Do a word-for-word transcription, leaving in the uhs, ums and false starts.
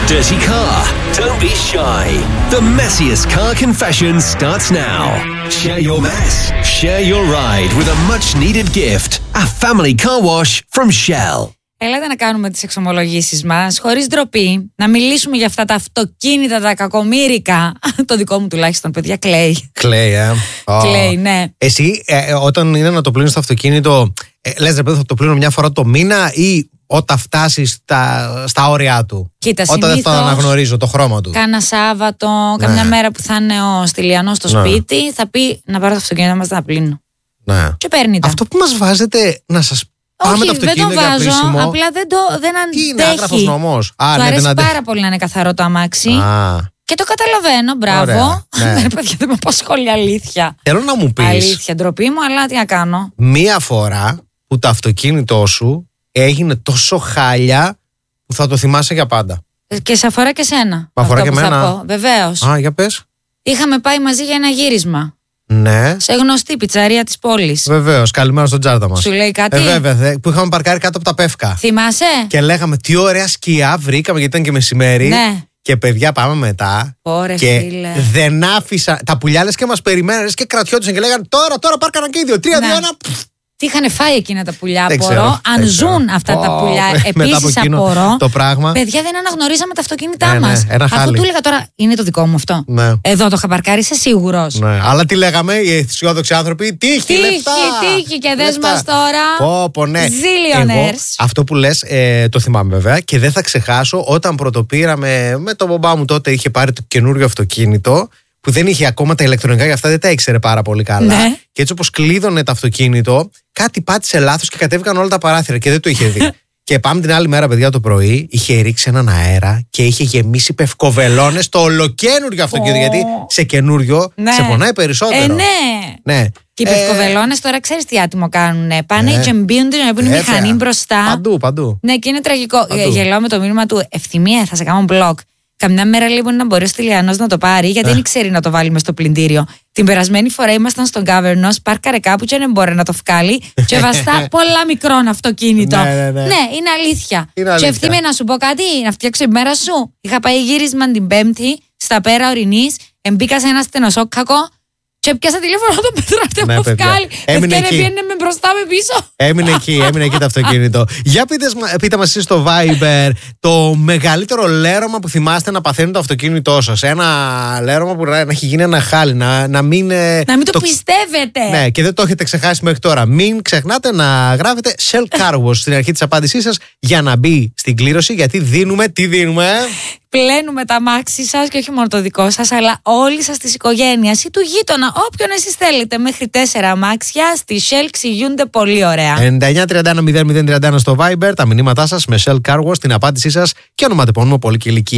Dirty car? Don't be shy. The messiest car confession starts now. Share your mess. Share your ride with a much-needed gift. A family car wash from Shell. Έλατε να κάνουμε τις εξομολογήσεις μας χωρίς ντροπή, να μιλήσουμε για αυτά τα αυτοκίνητα, τα κακομοίρικα. Το δικό μου τουλάχιστον, παιδιά, κλαίει. Κλαίει, ε. Κλαίει, ναι. Εσύ, ε, όταν είναι να το πλύνεις το αυτοκίνητο, ε, λες ρε παιδί, θα το πλύνω μια φορά το μήνα ή όταν φτάσεις στα, στα όρια του? Κοίτα, όταν δεν θα αναγνωρίζω το χρώμα του. Κάνα Σάββατο, ναι. Καμιά μέρα που θα είναι ο Στυλιανός στο ναι. σπίτι, θα πει να πάρω το αυτοκίνητο μας να πλύνω. Ναι. Και παίρνει τα. Αυτό που μας βάζετε να σας πάμε όχι, το αυτοκίνητο δεν το βάζω, πλήσιμο, απλά δεν, το, δεν αντέχει. Τι είναι, άγραφος νόμος. Του ναι, αρέσει πάρα αντέχει. Πολύ να είναι καθαρό το αμάξι. Α. Και το καταλαβαίνω, μπράβο. Ναι, παιδιά, δεν με απασχολεί, αλήθεια. Θέλω να μου πεις. Αλήθεια, ντροπή μου, αλλά τι να κάνω. Μία φορά που το αυτοκίνητό σου έγινε τόσο χάλια που θα το θυμάσαι για πάντα. Και σε αφορά και σένα. Μ' αφορά και εμένα. Βεβαίως. Α, για πες. Είχαμε πάει μαζί για ένα γύρισμα. Ναι. Σε γνωστή πιτσαρία της πόλης. Βεβαίως, καλημέρα στον τσάρτα μας. Σου λέει κάτι? Ε, βέβαια, δε, που είχαμε παρκάρει κάτω από τα Πεύκα. Θυμάσαι? Και λέγαμε τι ωραία σκιά βρήκαμε, γιατί ήταν και μεσημέρι. Ναι. Και παιδιά, πάμε μετά. Ωραία, και φίλε. δεν άφησα. Τα πουλιά λες και μας περιμένανε και κρατιόντουσαν και λέγανε τώρα, τώρα πάρκαναν και οι δύο. Τρία, ναι. δύο, ένα. Τι είχαν φάει εκείνα τα πουλιά, δεν απορώ. ξέρω, Αν δεν ζουν ξέρω. αυτά oh, τα πουλιά, επίσης απορώ. Το πράγμα. Παιδιά, δεν αναγνωρίζαμε τα αυτοκίνητά ναι, μας. Ναι, αφού του έλεγα τώρα, είναι το δικό μου αυτό. Ναι. Εδώ το είχα παρκάρει, είσαι σίγουρος. Ναι. Αλλά τι λέγαμε, οι αισιόδοξοι άνθρωποι, τύχη, τύχη, λεφτά. Τύχη, και δες μας τώρα. Πω, πω, ναι. Zillionaires. Αυτό που λες, ε, το θυμάμαι βέβαια και δεν θα ξεχάσω όταν πρωτοπήραμε με τον μπαμπά μου, τότε είχε πάρει το καινούριο αυτοκίνητο. Που δεν είχε ακόμα τα ηλεκτρονικά, για αυτά δεν τα ήξερε πάρα πολύ καλά. Ναι. Και έτσι όπως κλείδωνε το αυτοκίνητο, κάτι πάτησε λάθος και κατέβηκαν όλα τα παράθυρα και δεν το είχε δει. Και πάμε την άλλη μέρα, παιδιά, το πρωί, είχε ρίξει έναν αέρα και είχε γεμίσει πευκοβελώνες το ολοκένουργιο αυτοκίνητο. Oh. Γιατί σε καινούριο ναι. σε πονάει περισσότερο. Ε, ναι. ναι. Και οι πευκοβελώνες τώρα ξέρεις τι άτιμο κάνουνε. Πάνε ναι. και μπίονται να μπουν μηχανή μπροστά. Παντού, παντού. Ναι, και είναι τραγικό. Παντού. Γελάω με το μήνυμα του Ευθυμία, θα σε κάνω μπλοκ. Καμιά μέρα λοιπόν να μπορεί ο Στυλιανός να το πάρει, γιατί δεν ξέρει να το βάλει μες στο πλυντήριο. Την περασμένη φορά ήμασταν στον Κάβερνος, πάρκαρε κάπου και δεν μπορεί να το βγάλει. Και βαστά πολλά μικρόν αυτοκίνητο. ναι, ναι, ναι. ναι, είναι αλήθεια. Είναι αλήθεια. Και Ευθύμη, να σου πω κάτι, να φτιάξω η μέρα σου. Είχα πάει γύρισμα την Πέμπτη στα Πέρα Ορεινής, εμπήκα σε ένα στενοσόκακο. Και έπιασα τηλέφωνο τον Πετράρτε ναι, μου βγάλει. Έμεινε εκεί. Πήγαινε με μπροστά με πίσω. Έμεινε εκεί, έμεινε εκεί το αυτοκίνητο. Για πείτε, πείτε μας εσείς στο Viber το μεγαλύτερο λέρωμα που θυμάστε να παθαίνει το αυτοκίνητό σας. Ένα λέρωμα που να έχει γίνει ένα χάλι, να, να μην... Να μην το, το πιστεύετε. Ναι, και δεν το έχετε ξεχάσει μέχρι τώρα. Μην ξεχνάτε να γράφετε Shell Car Wash στην αρχή της απάντησής σας για να μπει στην κλήρωση, γιατί δίνουμε, τι δίνουμε... Πλένουμε τα αμάξι σας και όχι μόνο το δικό σας, αλλά όλη σας της οικογένειας ή του γείτονα, όποιον εσείς θέλετε. Μέχρι τέσσερα αμάξια στη Shell ξηγούνται πολύ ωραία. ενενήντα εννιά τριάντα ένα μηδέν μηδέν τριάντα ένα στο Viber, τα μηνύματά σας με Shell Car Wash, την απάντησή σας και ονοματεπώνυμο, πόλη και ηλικία.